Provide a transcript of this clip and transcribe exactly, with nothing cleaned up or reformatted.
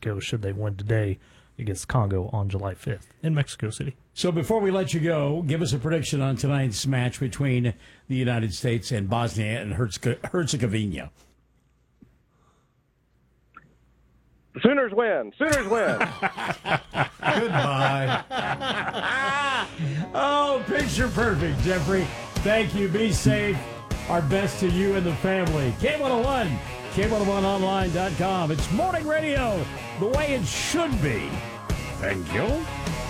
Mexico should they win today against Congo on July fifth in Mexico City. So before we let you go, give us a prediction on tonight's match between the United States and Bosnia and Herzegovina. The Sooners win. Sooners win. Goodbye. Oh, picture perfect, Jeffrey. Thank you. Be safe. Our best to you and the family. K one oh one, K one oh one online dot com. It's morning radio the way it should be. Thank you.